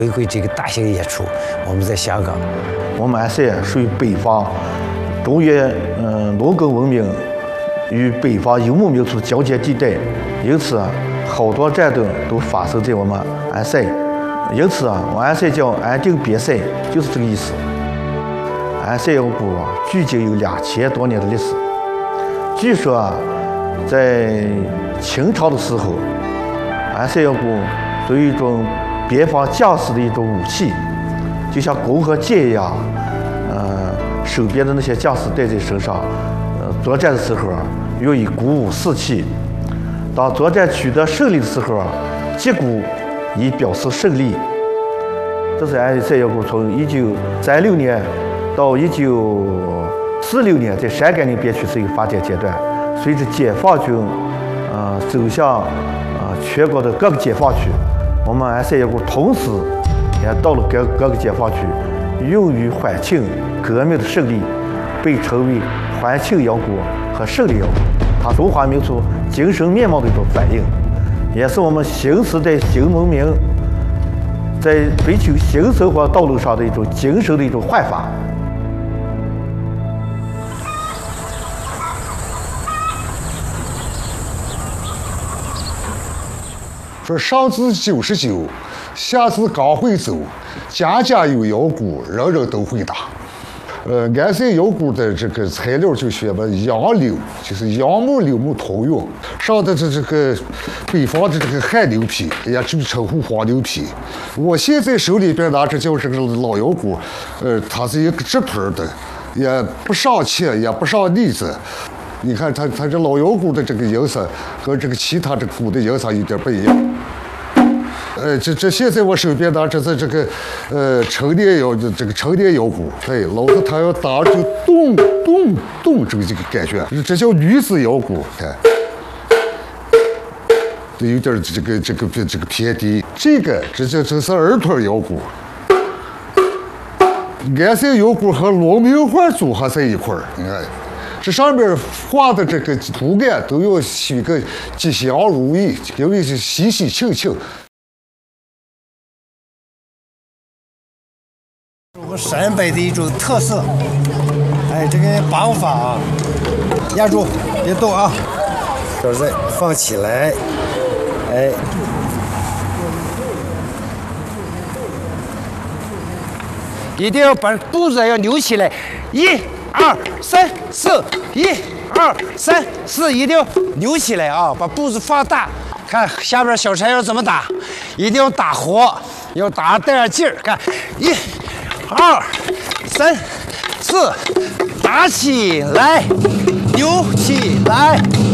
回归这个大型演出，我们在香港， 我们安塞属于北方，中原农耕文明与北方游牧民族交界地带，因此好多战争都发生在我们安塞，因此我安塞叫安定边塞，就是这个意思。安塞窑谷距今有2000多年的历史，据说在清朝的时候，安塞窑谷作为一种边防将士的一种武器，就像弓和箭一样，手边的那些将士带在身上，作战的时候用以鼓舞士气。当作战取得胜利的时候，击鼓以表示胜利。这是安塞窑谷从1936年到1946年在陕甘宁边区是一个发展阶段。随着解放军走向全国的各个解放区，我们安塞窑谷同时也到了各个解放区，用于欢庆革命的胜利，被称为欢庆窑谷和胜利窑谷。它中华民族精神面貌的一种反映，也是我们新时代新文明在追求新生活道路上的一种精神的一种焕发。 说上至99，下至刚会走，家家有窑谷，人人都会打。安塞窑谷的这个材料就选了杨柳，就是杨木、柳木通用。上的这个北方的这个旱牛皮，也就称呼黄牛皮。我现在手里边拿着就是这个老窑谷，它是一个直盆的，也不上漆，也不上腻子。你看它这老窑谷的这个颜色和这个其他这谷的颜色有点不一样。这现在我手边拿着这个陈年窑的这个陈年窑谷，对，老子他要打就咚咚咚这个感觉，这叫女子窑谷，看，有点这个偏低。这是儿童窑谷。安塞窑谷和龙明画组合在一块儿，你看。这上面画的这个图案都要取个吉祥如意，因为是喜喜庆庆。 我们陕北的一种特色，这个绑法啊，压住，别动啊，手再放起来，一定要把步子要扭起来，1、2、3、4，1、2、3、4，一定要扭起来啊！把步子放大，看下边小柴要怎么打，一定要打活，要打带上劲儿。看，1、2、3、4，打起来，扭起来。